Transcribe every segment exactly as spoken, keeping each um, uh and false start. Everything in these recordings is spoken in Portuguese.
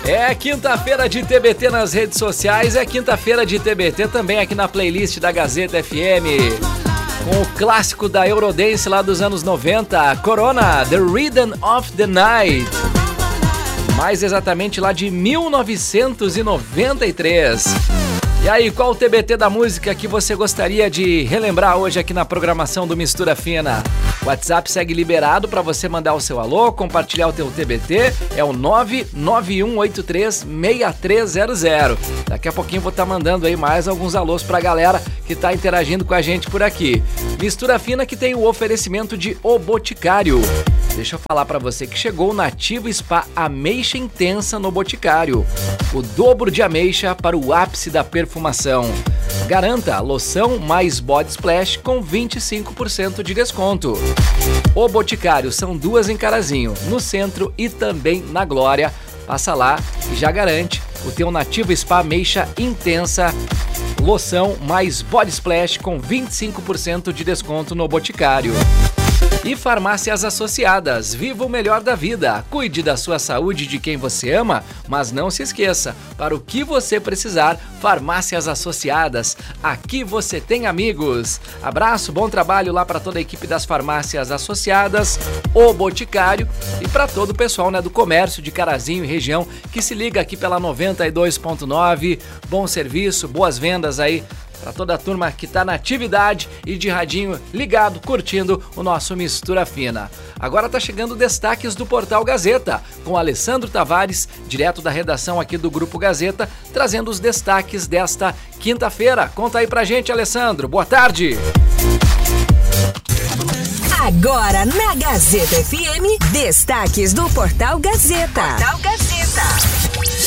É quinta-feira de T B T nas redes sociais, é quinta-feira de T B T também aqui na playlist da Gazeta F M. Com o clássico da Eurodance lá dos anos noventa, Corona, The Rhythm of the Night. Mais exatamente lá de mil novecentos e noventa e três. E aí, qual o T B T da música que você gostaria de relembrar hoje aqui na programação do Mistura Fina? O WhatsApp segue liberado para você mandar o seu alô, compartilhar o teu T B T, é o nove nove um oito três seis três zero zero. Daqui a pouquinho vou estar tá mandando aí mais alguns alôs pra galera que tá interagindo com a gente por aqui. Mistura Fina que tem o oferecimento de O Boticário. Deixa eu falar pra você que chegou o Nativa Spa Ameixa Intensa no Boticário. O dobro de ameixa para o ápice da perfumação. Garanta loção mais body splash com vinte e cinco por cento de desconto. O Boticário são duas em Carazinho, no centro e também na Glória. Passa lá e já garante o teu Nativa Spa Ameixa Intensa. Loção mais body splash com vinte e cinco por cento de desconto no Boticário. E Farmácias Associadas, viva o melhor da vida, cuide da sua saúde e de quem você ama, mas não se esqueça, para o que você precisar, Farmácias Associadas, aqui você tem amigos. Abraço, bom trabalho lá para toda a equipe das Farmácias Associadas, O Boticário e para todo o pessoal, né, do comércio de Carazinho e região que se liga aqui pela noventa e dois ponto nove, bom serviço, boas vendas aí para toda a turma que tá na atividade e de radinho ligado, curtindo o nosso Mistura Fina. Agora tá chegando destaques do Portal Gazeta, com Alessandro Tavares, direto da redação aqui do Grupo Gazeta, trazendo os destaques desta quinta-feira. Conta aí pra gente, Alessandro. Boa tarde! Agora na Gazeta F M, destaques do Portal Gazeta. Portal Gazeta.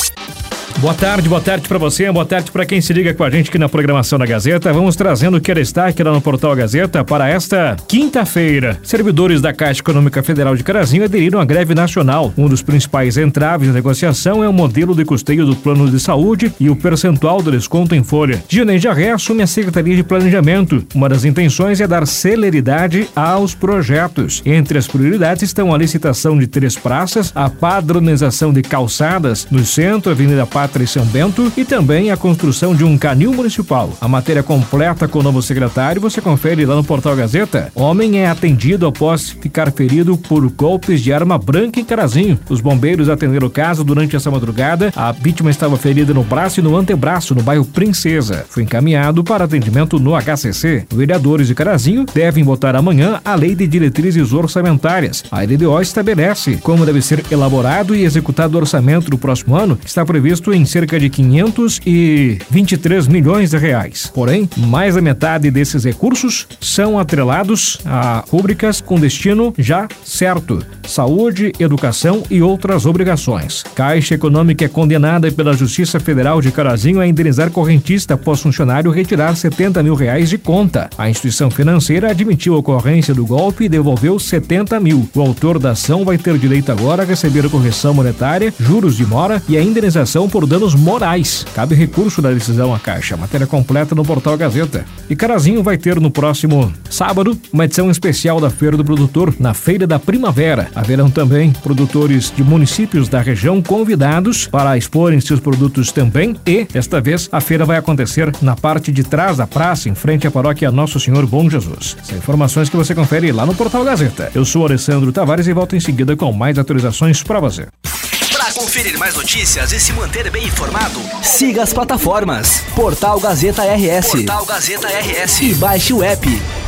Boa tarde, boa tarde para você, boa tarde para quem se liga com a gente aqui na programação da Gazeta. Vamos trazendo o que é destaque lá no Portal Gazeta para esta quinta-feira. Servidores da Caixa Econômica Federal de Carazinho aderiram à greve nacional. Um dos principais entraves da negociação é o modelo de custeio do plano de saúde e o percentual do desconto em folha. Gilney Jarré assume a Secretaria de Planejamento. Uma das intenções é dar celeridade aos projetos. Entre as prioridades estão a licitação de três praças, a padronização de calçadas no centro, Avenida Pátria e São Bento, e também a construção de um canil municipal. A matéria completa com o novo secretário você confere lá no Portal Gazeta. Homem é atendido após ficar ferido por golpes de arma branca em Carazinho. Os bombeiros atenderam o caso durante essa madrugada. A vítima estava ferida no braço e no antebraço, no bairro Princesa. Foi encaminhado para atendimento no H C C. Vereadores de Carazinho devem votar amanhã a Lei de Diretrizes Orçamentárias. A L D O estabelece como deve ser elaborado e executado o orçamento do próximo ano, que está previsto em cerca de quinhentos e vinte e três milhões de reais. Porém, mais da metade desses recursos são atrelados a rúbricas com destino já certo: saúde, educação e outras obrigações. Caixa Econômica é condenada pela Justiça Federal de Carazinho a indenizar correntista após funcionário retirar setenta mil reais de conta. A instituição financeira admitiu a ocorrência do golpe e devolveu setenta mil. O autor da ação vai ter direito agora a receber a correção monetária, juros de mora e a indenização por danos morais. Cabe recurso da decisão à Caixa. Matéria completa no Portal Gazeta. E Carazinho vai ter no próximo sábado uma edição especial da Feira do Produtor, na Feira da Primavera. Haverão também produtores de municípios da região convidados para exporem seus produtos também, e desta vez a feira vai acontecer na parte de trás da praça, em frente à paróquia Nosso Senhor Bom Jesus. São informações que você confere lá no Portal Gazeta. Eu sou Alessandro Tavares e volto em seguida com mais atualizações para você. Para conferir mais notícias e se manter bem informado, siga as plataformas Portal Gazeta R S, Portal Gazeta R S e baixe o app.